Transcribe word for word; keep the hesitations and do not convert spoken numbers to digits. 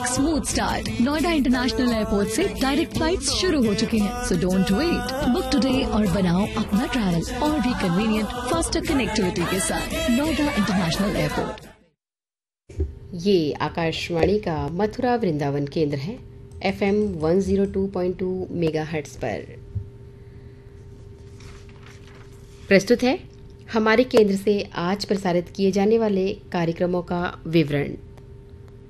एक smooth start. Noida international airport से direct flights शुरू हो चुकी हैं, so don't wait, book today और बनाओ अपना ट्रैवल और भी कन्वीनियंट, फास्टर कनेक्टिविटी के साथ नोएडा इंटरनेशनल एयरपोर्ट। ये आकाशवाणी का मथुरा वृंदावन केंद्र है, FM one zero two point two megahertz पर। प्रस्तुत है हमारे केंद्र से आज प्रसारित किए जाने वाले कार्यक्रमों का विवरण।